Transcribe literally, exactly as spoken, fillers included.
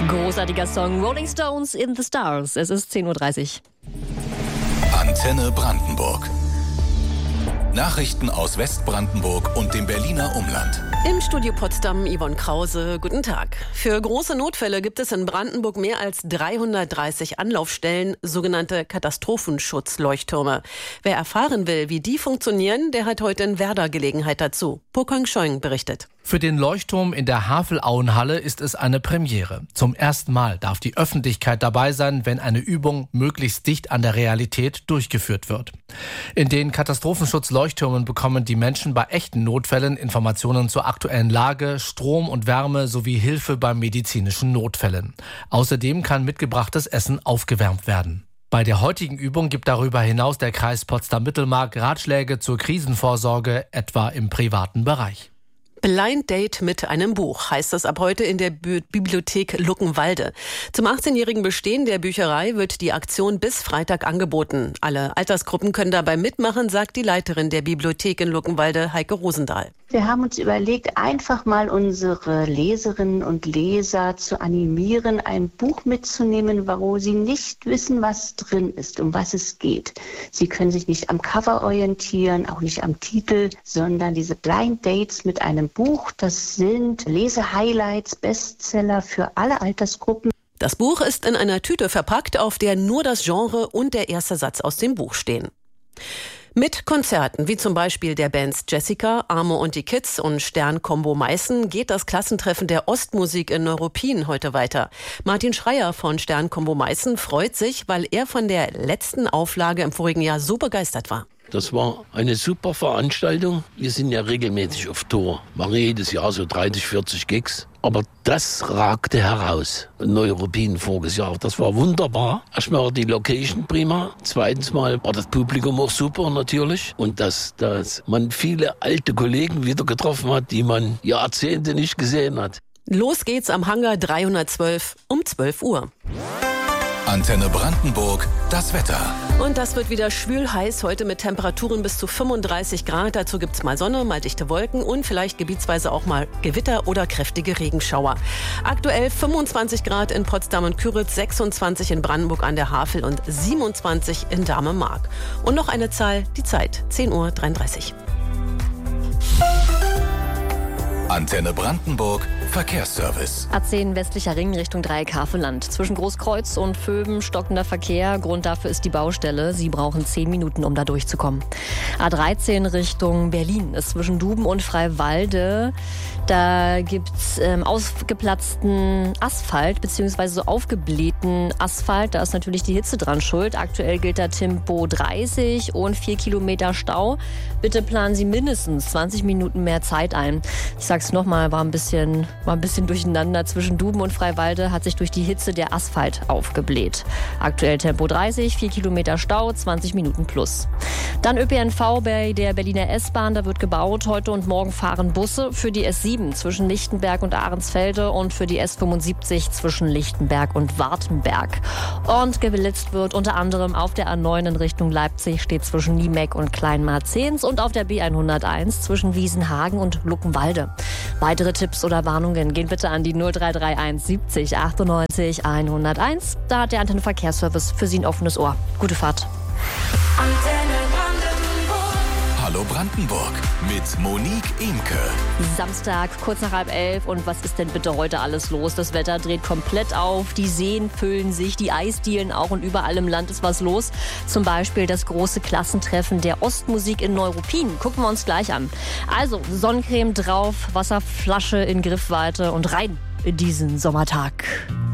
Großartiger Song, Rolling Stones in the Stars. Es ist zehn Uhr dreißig. Antenne Brandenburg. Nachrichten aus Westbrandenburg und dem Berliner Umland. Im Studio Potsdam Yvonne Krause, guten Tag. Für große Notfälle gibt es in Brandenburg mehr als dreihundertdreißig Anlaufstellen, sogenannte Katastrophenschutzleuchttürme. Wer erfahren will, wie die funktionieren, der hat heute in Werder Gelegenheit dazu. Pokang Schoing berichtet. Für den Leuchtturm in der Havelauenhalle ist es eine Premiere. Zum ersten Mal darf die Öffentlichkeit dabei sein, wenn eine Übung möglichst dicht an der Realität durchgeführt wird. In den Katastrophenschutzleuchttürmen bekommen die Menschen bei echten Notfällen Informationen zur aktuellen Lage, Strom und Wärme sowie Hilfe bei medizinischen Notfällen. Außerdem kann mitgebrachtes Essen aufgewärmt werden. Bei der heutigen Übung gibt darüber hinaus der Kreis Potsdam-Mittelmark Ratschläge zur Krisenvorsorge, etwa im privaten Bereich. Blind Date mit einem Buch heißt das ab heute in der Bi- Bibliothek Luckenwalde. Zum achtzehnjährigen Bestehen der Bücherei wird die Aktion bis Freitag angeboten. Alle Altersgruppen können dabei mitmachen, sagt die Leiterin der Bibliothek in Luckenwalde, Heike Rosendahl. Wir haben uns überlegt, einfach mal unsere Leserinnen und Leser zu animieren, ein Buch mitzunehmen, wo sie nicht wissen, was drin ist, um was es geht. Sie können sich nicht am Cover orientieren, auch nicht am Titel, sondern diese Blind Dates mit einem Buch, das sind Lesehighlights, Bestseller für alle Altersgruppen. Das Buch ist in einer Tüte verpackt, auf der nur das Genre und der erste Satz aus dem Buch stehen. Mit Konzerten wie zum Beispiel der Bands Jessica, Amo und die Kids und Stern Combo Meißen geht das Klassentreffen der Ostmusik in Neuruppin heute weiter. Martin Schreier von Stern Combo Meißen freut sich, weil er von der letzten Auflage im vorigen Jahr so begeistert war. Das war eine super Veranstaltung. Wir sind ja regelmäßig auf Tour, machen jedes Jahr so dreißig, vierzig Gigs. Aber das ragte heraus. Neuruppin voriges Jahr, das war wunderbar. Erstmal war die Location prima. Zweitens mal war das Publikum auch super natürlich. Und dass, dass man viele alte Kollegen wieder getroffen hat, die man Jahrzehnte nicht gesehen hat. Los geht's am Hangar dreihundertzwölf um zwölf Uhr. Antenne Brandenburg, das Wetter. Und das wird wieder schwül heiß heute mit Temperaturen bis zu fünfunddreißig Grad. Dazu gibt's mal Sonne, mal dichte Wolken und vielleicht gebietsweise auch mal Gewitter oder kräftige Regenschauer. Aktuell fünfundzwanzig Grad in Potsdam und Küritz, sechsundzwanzig in Brandenburg an der Havel und siebenundzwanzig in Dahme-Mark. Und noch eine Zahl, die Zeit, zehn Uhr dreiunddreißig. Antenne Brandenburg, Verkehrsservice. A zehn westlicher Ring Richtung Dreieck Havelland. Zwischen Großkreuz und Vöben stockender Verkehr. Grund dafür ist die Baustelle. Sie brauchen zehn Minuten, um da durchzukommen. A dreizehn Richtung Berlin ist zwischen Duben und Freiwalde. Da gibt's ähm, ausgeplatzten Asphalt, beziehungsweise so aufgeblähten Asphalt. Da ist natürlich die Hitze dran schuld. Aktuell gilt da Tempo dreißig und vier Kilometer Stau. Bitte planen Sie mindestens zwanzig Minuten mehr Zeit ein. Ich sag's nochmal, war ein bisschen, war ein bisschen durcheinander. Zwischen Duben und Freiwalde hat sich durch die Hitze der Asphalt aufgebläht. Aktuell Tempo dreißig, vier Kilometer Stau, zwanzig Minuten plus. Dann Ö P N V bei der Berliner S-Bahn, da wird gebaut. Heute und morgen fahren Busse für die S sieben zwischen Lichtenberg und Ahrensfelde und für die S fünfundsiebzig zwischen Lichtenberg und Wartenberg. Und geblitzt wird unter anderem auf der A neun in Richtung Leipzig, steht zwischen Niemeck und Kleinmarzehns und auf der B hunderteins zwischen Wiesenhagen und Luckenwalde. Weitere Tipps oder Warnungen gehen bitte an die null drei drei eins siebzig achtundneunzig hunderteins. Da hat der Antenne Verkehrsservice für Sie ein offenes Ohr. Gute Fahrt. Antenne Brandenburg. Hallo Brandenburg mit Monique Imke. Samstag, kurz nach halb elf. Und was ist denn bitte heute alles los? Das Wetter dreht komplett auf. Die Seen füllen sich, die Eisdielen auch und überall im Land ist was los. Zum Beispiel das große Klassentreffen der Ostmusik in Neuruppin. Gucken wir uns gleich an. Also Sonnencreme drauf, Wasserflasche in Griffweite und rein in diesen Sommertag.